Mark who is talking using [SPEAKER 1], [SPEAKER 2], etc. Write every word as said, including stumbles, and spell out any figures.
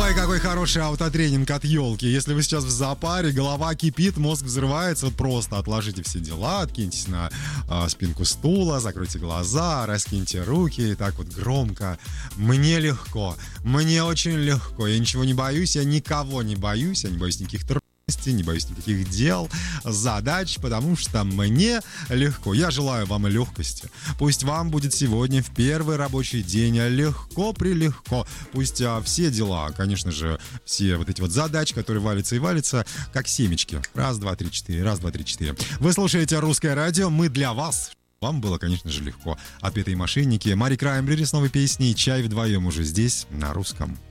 [SPEAKER 1] Ой, какой хороший аутотренинг от елки. Если вы сейчас в зоопаре, голова кипит, мозг взрывается, вот просто отложите все дела, откиньтесь на э, спинку стула, закройте глаза, раскиньте руки и так вот громко. Мне легко, мне очень легко, я ничего не боюсь, я никого не боюсь, я не боюсь никаких трудностей, не боюсь никаких дел, задач, потому что мне легко. Я желаю вам легкости. Пусть вам будет сегодня в первый рабочий день легко-прилегко. Пусть а, все дела, конечно же, все вот эти вот задачи, которые валятся и валятся, как семечки. Раз, два, три, четыре. Раз, два, три, четыре. Вы слушаете «Русское радио». Мы для вас. Вам было, конечно же, легко. Отпетые мошенники. Мари Краймбрери с новой песней «Чай вдвоем» уже здесь, на русском.